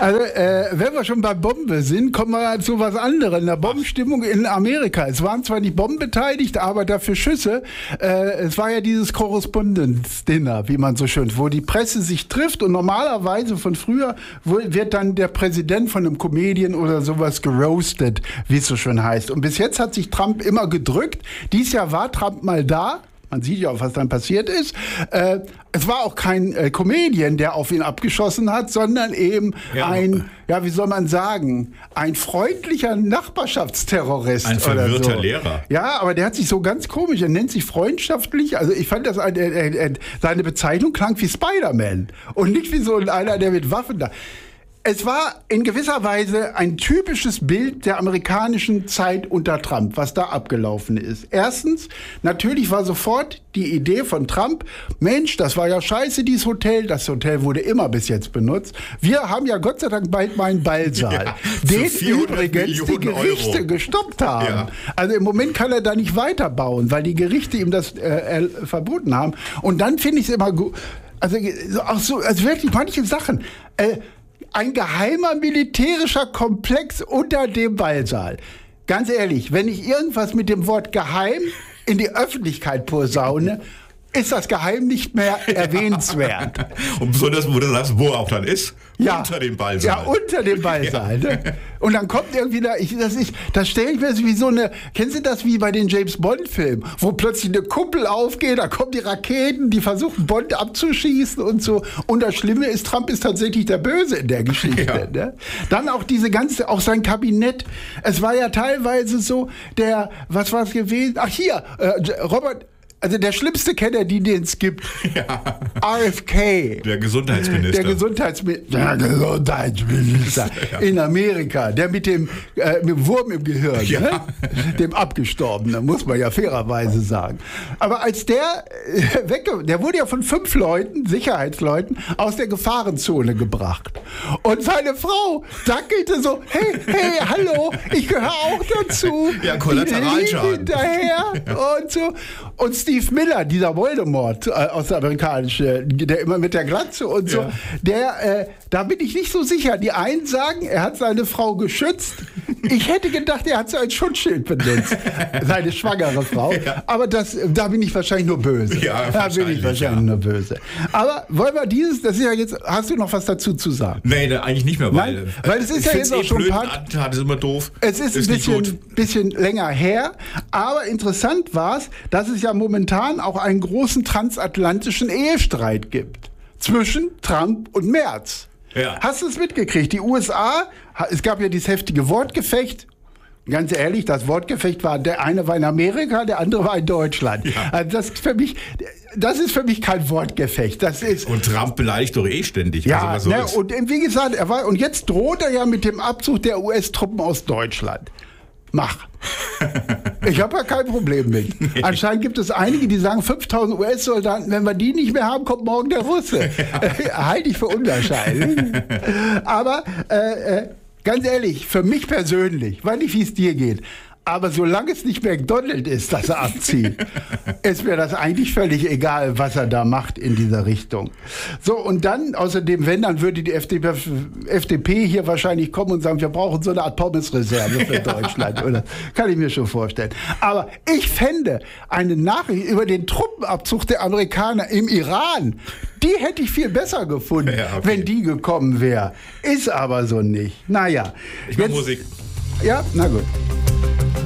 Also, wenn wir schon bei Bombe sind, kommen wir zu was anderem. Eine Bombenstimmung in Amerika. Es waren zwar nicht Bomben beteiligt, aber dafür Schüsse. Es war ja dieses Korrespondenz-Dinner, wie man so schön, wo die Presse sich trifft und normalerweise von früher wird dann der Präsident von einem Comedian oder sowas geroastet, wie es so schön heißt. Und bis jetzt hat sich Trump immer gedrückt. Dieses Jahr war Trump mal da. Man sieht ja auch, was dann passiert ist. Es war auch kein Comedian, der auf ihn abgeschossen hat, sondern eben ein, ja, wie soll man sagen, ein freundlicher Nachbarschaftsterrorist. Ein verwirrter so. Lehrer. Ja, aber der hat sich so ganz komisch, er nennt sich freundschaftlich, also ich fand das, seine Bezeichnung klang wie Spider-Man und nicht wie so einer, der mit Waffen da... Es war in gewisser Weise ein typisches Bild der amerikanischen Zeit unter Trump, was da abgelaufen ist. Erstens, natürlich war sofort die Idee von Trump, Mensch, das war ja scheiße, dieses Hotel. Das Hotel wurde immer bis jetzt benutzt. Wir haben ja Gott sei Dank bald mal einen Ballsaal, den übrigens die Gerichte gestoppt haben. Ja. Also im Moment kann er da nicht weiterbauen, weil die Gerichte ihm das verboten haben. Und dann finde ich es immer gut, also auch so, also wirklich manche Sachen, ein geheimer militärischer Komplex unter dem Ballsaal. Ganz ehrlich, wenn ich irgendwas mit dem Wort geheim in die Öffentlichkeit posaune, ist das Geheim nicht mehr erwähnenswert. Und besonders, wo du sagst, wo er auch dann ist, ja, unter dem Ballsaal. Ja, unter dem Ballsaal. Ja. Ne? Und dann kommt irgendwie das stelle ich mir wie so eine, kennen Sie das wie bei den James-Bond-Filmen, wo plötzlich eine Kuppel aufgeht, da kommen die Raketen, die versuchen Bond abzuschießen und so. Und das Schlimme ist, Trump ist tatsächlich der Böse in der Geschichte. Ja. Ne? Dann auch auch sein Kabinett. Es war ja teilweise so, was war es gewesen? Ach hier, Robert... Also der schlimmste Kenner, den es gibt. Ja. RFK. Der Gesundheitsminister. Der Gesundheitsminister ja. In Amerika. Der mit dem Wurm im Gehirn. Ja. Ne? Dem Abgestorbenen, muss man ja fairerweise sagen. Aber als der wurde ja von 5 Leuten, Sicherheitsleuten, aus der Gefahrenzone gebracht. Und seine Frau dackelte so, hey, hallo, ich gehöre auch dazu. Ja, Kollateralschaden. Hinterher ja. Und so. Und Steve Miller, dieser Voldemort aus der amerikanischen, der immer mit der Glatze und so, ja. Da bin ich nicht so sicher. Die einen sagen, er hat seine Frau geschützt. Ich hätte gedacht, er hat sie als Schutzschild benutzt, seine schwangere Frau. Ja. Aber da bin ich wahrscheinlich nur böse. Ja, da bin ich wahrscheinlich nur böse. Aber wollen wir das ist ja jetzt, hast du noch was dazu zu sagen? Nee, eigentlich nicht mehr, weil es ist ja jetzt auch schon ein paar... Das ist immer doof. Es ist ein bisschen länger her, aber interessant war es, dass es ja momentan auch einen großen transatlantischen Ehestreit gibt zwischen Trump und Merz. Ja. Hast du es mitgekriegt? Die USA, es gab ja dieses heftige Wortgefecht. Ganz ehrlich, das Wortgefecht war, der eine war in Amerika, der andere war in Deutschland. Ja. Also das ist für mich kein Wortgefecht. Und Trump beleidigt doch ständig. Ja, also was und wie gesagt, und jetzt droht er ja mit dem Abzug der US-Truppen aus Deutschland. Mach. Ich habe ja kein Problem mit. Nee. Anscheinend gibt es einige, die sagen, 5000 US-Soldaten, wenn wir die nicht mehr haben, kommt morgen der Russe. Ja. Halte ich für unwahrscheinlich. Aber ganz ehrlich, für mich persönlich, weiß nicht, wie es dir geht, aber solange es nicht McDonald's ist, dass er abzieht, ist mir das eigentlich völlig egal, was er da macht in dieser Richtung. So, und dann, außerdem, wenn, dann würde die FDP hier wahrscheinlich kommen und sagen, wir brauchen so eine Art Pommesreserve für Deutschland. Oder? Kann ich mir schon vorstellen. Aber ich fände eine Nachricht über den Truppenabzug der Amerikaner im Iran, die hätte ich viel besser gefunden, ja, okay, wenn die gekommen wäre. Ist aber so nicht. Naja. Ich mach Musik. Ja, na gut.